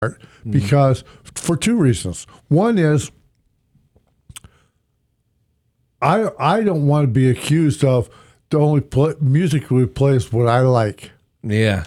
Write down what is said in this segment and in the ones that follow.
because for two reasons. One is I don't want to be accused of the only music we play is what I like. Yeah.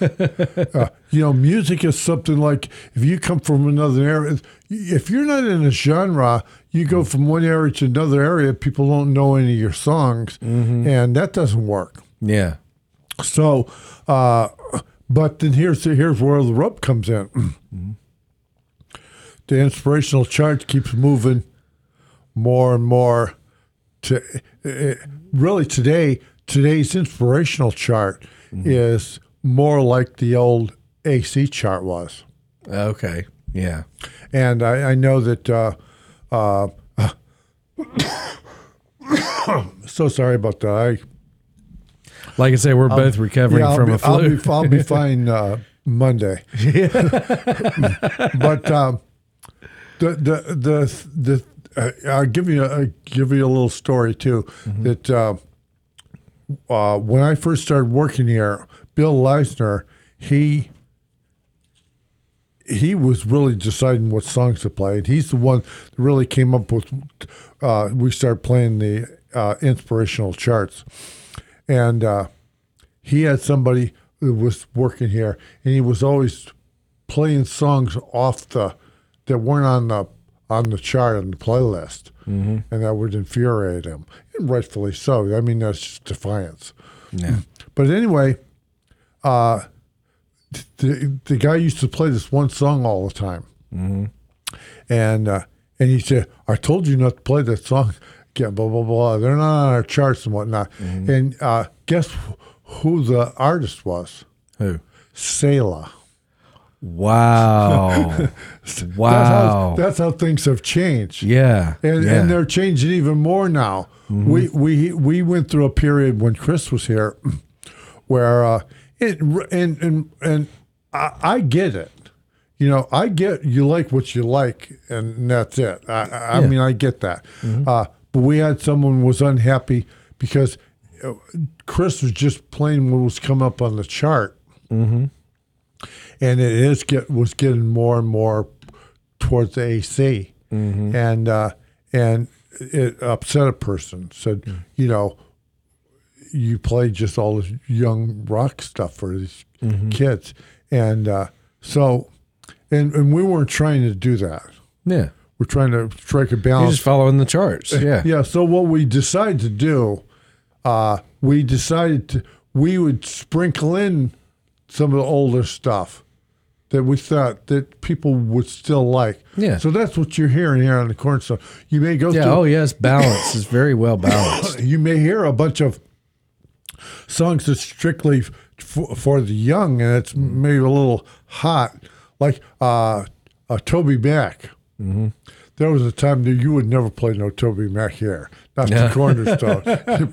Music is something like if you come from another area, if you're not in a genre, you go from one area to another area, people don't know any of your songs, and that doesn't work. Yeah. So, but then here's where the rub comes in. The inspirational chart keeps moving more and more to really today's inspirational chart is more like the old AC chart was. Okay. Yeah. And I know that so sorry about that. Like I say, we're both recovering from a flu. I'll be fine Monday. But I'll give you a little story too. That when I first started working here, Bill Leisner, he was really deciding what songs to play. And he's the one that really came up with. We started playing the inspirational charts, and he had somebody who was working here, and he was always playing songs that weren't on the chart on the playlist, and that would infuriate him, and rightfully so. I mean, that's just defiance. Yeah. But anyway, the guy used to play this one song all the time, and he said, "I told you not to play that song again." Blah blah blah. They're not on our charts and whatnot. And guess who the artist was? Who? Selah. Wow. Wow. That's how things have changed. Yeah. And they're changing even more now. We went through a period when Chris was here where I get it. I get you like what you like, and that's it. I mean, I get that. But we had someone who was unhappy because Chris was just playing what was coming up on the chart. And it was getting more and more towards the AC, and it upset a person. Said, you play just all this young rock stuff for these kids, and so we weren't trying to do that. Yeah, we're trying to strike a balance. You're just following the charts. Yeah, yeah. So what we decided to do, we would sprinkle in some of the older stuff that we thought that people would still like. Yeah. So that's what you're hearing here on the Cornerstone. You may go through. Oh, yes, balance is very well balanced. You may hear a bunch of songs that's strictly for the young, and it's maybe a little hot, like Toby Mac. There was a time that you would never play no Toby Mac here. Not the Cornerstone.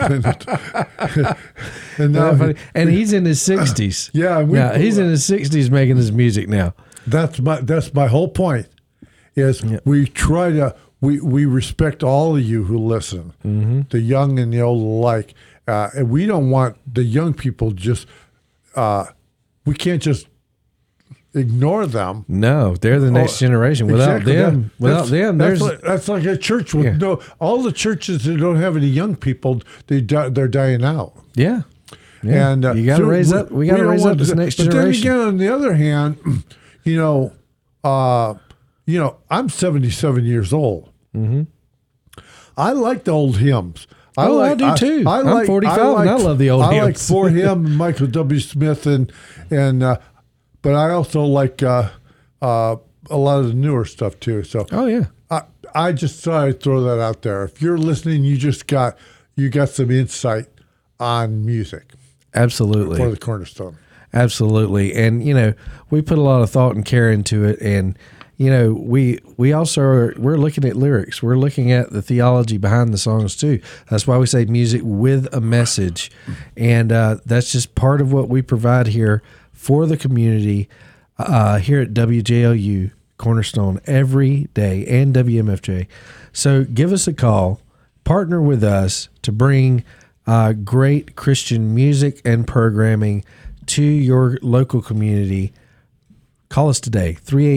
and he's in his 60s. Yeah, he's in his 60s making his music now. That's my whole point. Is we try to we respect all of you who listen, the young and the old alike, and we don't want the young people just. We can't just ignore them. No, they're the next generation. Without them, that's like a church with no. All the churches that don't have any young people, they're dying out. Yeah. And you got to raise up. We got to raise up this next generation. But then again, on the other hand, I'm 77 years old. I like the old hymns. I do too. I'm 45 and I love the old hymns. I like For Him, Michael W. Smith, and but I also like a lot of the newer stuff too. So I just thought I'd throw that out there. If you're listening, you got some insight on music. Absolutely. For the Cornerstone. Absolutely. And we put a lot of thought and care into it, and we also we're looking at lyrics. We're looking at the theology behind the songs too. That's why we say music with a message, and that's just part of what we provide here for the community here at WJLU Cornerstone every day, and WMFJ. So give us a call, partner with us to bring great Christian music and programming to your local community Call us today,